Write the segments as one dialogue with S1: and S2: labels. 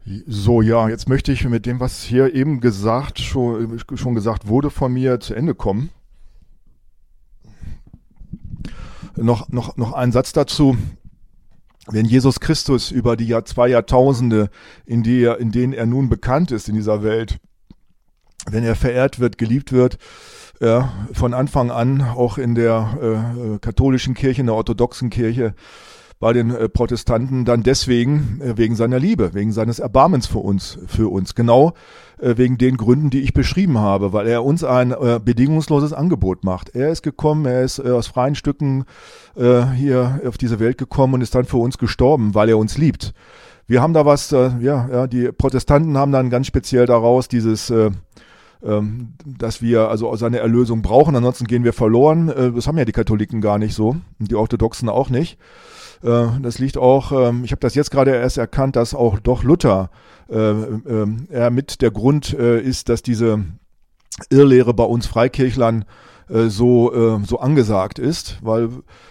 S1: So, ja, jetzt möchte ich mit dem, was hier eben schon gesagt wurde, von mir zu Ende kommen. Noch ein Satz dazu. Wenn Jesus Christus über die 2 Jahrtausende, in denen er nun bekannt ist in dieser Welt, wenn er verehrt wird, geliebt wird, von Anfang an auch in der katholischen Kirche, in der orthodoxen Kirche, bei den Protestanten, dann deswegen, wegen seiner Liebe, wegen seines Erbarmens für uns, genau wegen den Gründen, die ich beschrieben habe, weil er uns ein bedingungsloses Angebot macht. Er ist gekommen, er ist aus freien Stücken hier auf diese Welt gekommen und ist dann für uns gestorben, weil er uns liebt. Wir haben da was, die Protestanten haben dann ganz speziell daraus dieses dass wir also seine Erlösung brauchen, ansonsten gehen wir verloren. Das haben ja die Katholiken gar nicht so, die Orthodoxen auch nicht. Das liegt auch, ich habe das jetzt gerade erst erkannt, dass auch doch Luther er mit der Grund ist, dass diese Irrlehre bei uns Freikirchlern so angesagt ist, weil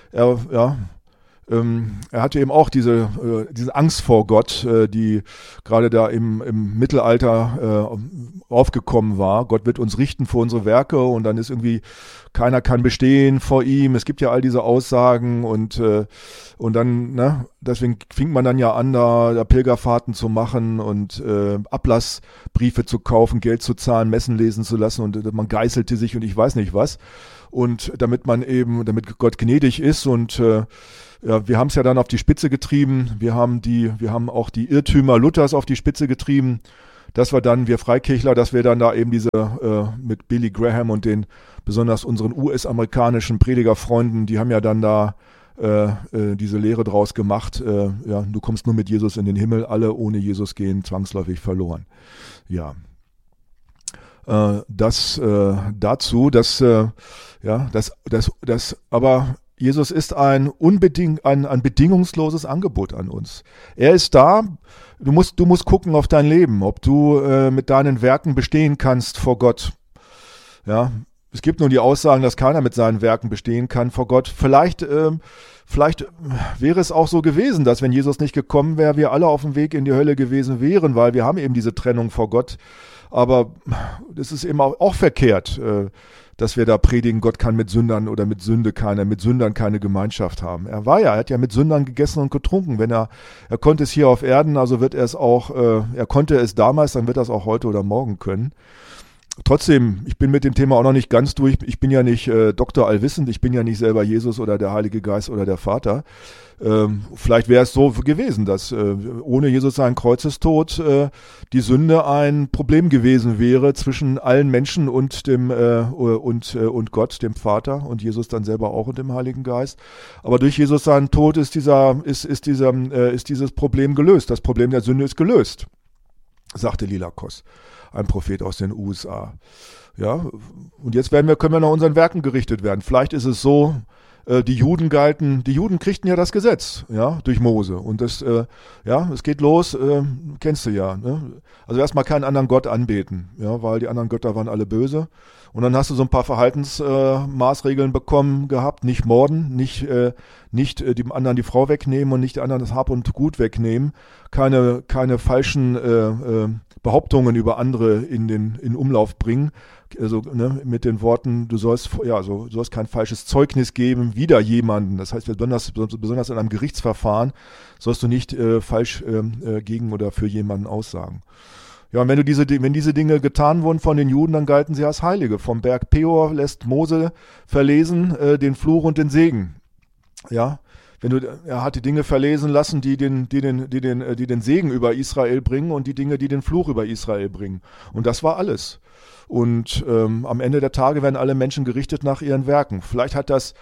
S1: er hatte eben auch diese Angst vor Gott, die gerade da im Mittelalter aufgekommen war. Gott wird uns richten für unsere Werke und dann ist irgendwie, keiner kann bestehen vor ihm. Es gibt ja all diese Aussagen und dann, ne, deswegen fing man dann ja an, da Pilgerfahrten zu machen und Ablassbriefe zu kaufen, Geld zu zahlen, Messen lesen zu lassen und man geißelte sich und ich weiß nicht was. Und damit Gott gnädig ist und wir haben es ja dann auf die Spitze getrieben. Wir haben auch die Irrtümer Luthers auf die Spitze getrieben, dass wir Freikirchler, dass wir dann da eben diese mit Billy Graham und den besonders unseren US-amerikanischen Predigerfreunden, die haben ja dann da diese Lehre draus gemacht. Du kommst nur mit Jesus in den Himmel, alle ohne Jesus gehen zwangsläufig verloren. Ja. Aber Jesus ist ein bedingungsloses Angebot an uns. Er ist da. Du musst gucken auf dein Leben, ob du mit deinen Werken bestehen kannst vor Gott. Ja, es gibt nun die Aussagen, dass keiner mit seinen Werken bestehen kann vor Gott. Vielleicht wäre es auch so gewesen, dass wenn Jesus nicht gekommen wäre, wir alle auf dem Weg in die Hölle gewesen wären, weil wir haben eben diese Trennung vor Gott. Aber das ist eben auch verkehrt, dass wir da predigen, Gott kann mit Sündern oder mit Sündern keine Gemeinschaft haben. Er hat ja mit Sündern gegessen und getrunken. Wenn er konnte es hier auf Erden, also wird er es auch, er konnte es damals, dann wird er es auch heute oder morgen können. Trotzdem, ich bin mit dem Thema auch noch nicht ganz durch. Ich bin ja nicht Dr. Allwissend, ich bin ja nicht selber Jesus oder der Heilige Geist oder der Vater. Vielleicht wäre es so gewesen, dass ohne Jesus seinen Kreuzestod die Sünde ein Problem gewesen wäre zwischen allen Menschen und und Gott, dem Vater und Jesus dann selber auch und dem Heiligen Geist. Aber durch Jesus seinen Tod ist dieses Problem gelöst. Das Problem der Sünde ist gelöst, sagte Lilakos, ein Prophet aus den USA. Ja, und jetzt können wir nach unseren Werken gerichtet werden. Vielleicht ist es so, die Juden kriegten ja das Gesetz, ja, durch Mose. Und es geht los, kennst du ja, ne? Also erstmal keinen anderen Gott anbeten, ja, weil die anderen Götter waren alle böse. Und dann hast du so ein paar Verhaltensmaßregeln gehabt, nicht morden, nicht dem anderen die Frau wegnehmen und nicht dem anderen das Hab und Gut wegnehmen, keine falschen Behauptungen über andere in Umlauf bringen, also mit den Worten, du sollst kein falsches Zeugnis geben wider jemanden. Das heißt, besonders in einem Gerichtsverfahren sollst du nicht falsch gegen oder für jemanden aussagen. Ja, und wenn diese Dinge getan wurden von den Juden, dann galten sie als Heilige. Vom Berg Peor lässt Mose verlesen den Fluch und den Segen. Ja. Er hat die Dinge verlesen lassen, die den Segen über Israel bringen und die Dinge, die den Fluch über Israel bringen. Und das war alles. Und am Ende der Tage werden alle Menschen gerichtet nach ihren Werken. Vielleicht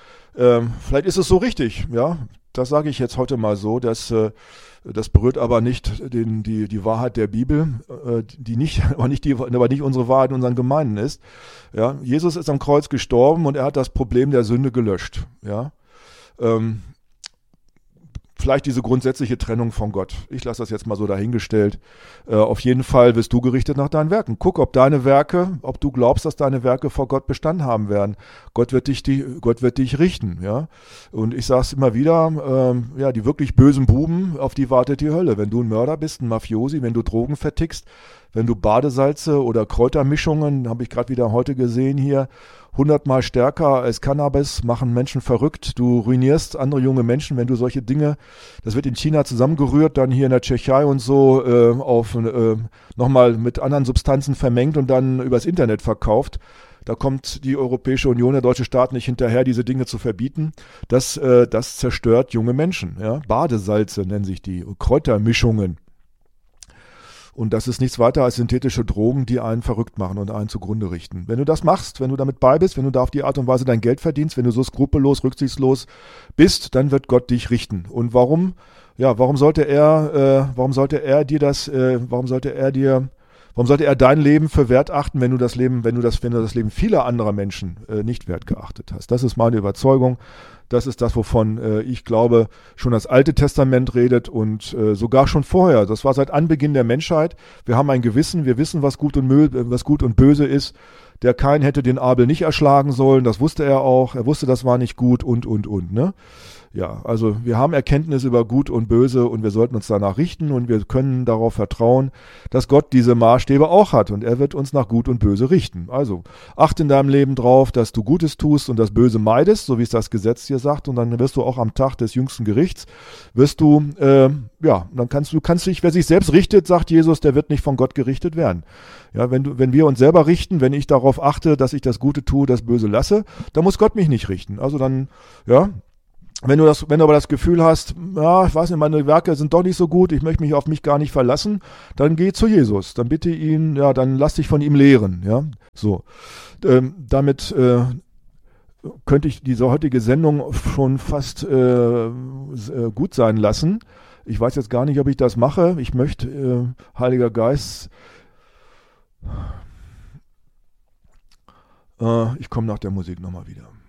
S1: ist es so richtig, ja. Das sage ich jetzt heute mal so, dass das berührt aber nicht die Wahrheit der Bibel, aber nicht unsere Wahrheit in unseren Gemeinden ist. Ja, Jesus ist am Kreuz gestorben und er hat das Problem der Sünde gelöscht. Ja. vielleicht diese grundsätzliche Trennung von Gott. Ich lasse das jetzt mal so dahingestellt. Auf jeden Fall wirst du gerichtet nach deinen Werken. Guck, ob du glaubst, dass deine Werke vor Gott Bestand haben werden. Gott wird dich richten, ja. Und ich sage es immer wieder, die wirklich bösen Buben, auf die wartet die Hölle. Wenn du ein Mörder bist, ein Mafiosi, wenn du Drogen vertickst, wenn du Badesalze oder Kräutermischungen, habe ich gerade wieder heute gesehen hier, 100-mal stärker als Cannabis, machen Menschen verrückt. Du ruinierst andere junge Menschen, wenn du solche Dinge, das wird in China zusammengerührt, dann hier in der Tschechei und so nochmal mit anderen Substanzen vermengt und dann übers Internet verkauft. Da kommt die Europäische Union, der deutsche Staat nicht hinterher, diese Dinge zu verbieten. Das zerstört junge Menschen. Ja? Badesalze nennen sich die, Kräutermischungen. Und das ist nichts weiter als synthetische Drogen, die einen verrückt machen und einen zugrunde richten. Wenn du das machst, wenn du damit bei bist, wenn du da auf die Art und Weise dein Geld verdienst, wenn du so skrupellos, rücksichtslos bist, dann wird Gott dich richten. Und warum? Ja, warum sollte er dein Leben für wert achten, wenn du das Leben vieler anderer Menschen nicht wert geachtet hast? Das ist meine Überzeugung. Das ist das, wovon ich glaube, schon das Alte Testament redet und sogar schon vorher. Das war seit Anbeginn der Menschheit. Wir haben ein Gewissen, wir wissen, was gut und böse ist. Der Kain hätte den Abel nicht erschlagen sollen, das wusste er auch. Er wusste, das war nicht gut und, ne? Ja, also wir haben Erkenntnis über Gut und Böse und wir sollten uns danach richten und wir können darauf vertrauen, dass Gott diese Maßstäbe auch hat und er wird uns nach Gut und Böse richten. Also achte in deinem Leben drauf, dass du Gutes tust und das Böse meidest, so wie es das Gesetz dir sagt, und dann wirst du auch am Tag des jüngsten Gerichts, dann kannst du dich, wer sich selbst richtet, sagt Jesus, der wird nicht von Gott gerichtet werden. Ja, wenn wir uns selber richten, wenn ich darauf achte, dass ich das Gute tue, das Böse lasse, dann muss Gott mich nicht richten. Also dann, ja, wenn du aber das Gefühl hast, ja, ich weiß nicht, meine Werke sind doch nicht so gut, ich möchte mich auf mich gar nicht verlassen, dann geh zu Jesus, dann bitte ihn, ja, dann lass dich von ihm lehren, ja, so. Damit könnte ich diese heutige Sendung schon fast gut sein lassen. Ich weiß jetzt gar nicht, ob ich das mache. Ich möchte, Heiliger Geist, ich komme nach der Musik nochmal wieder.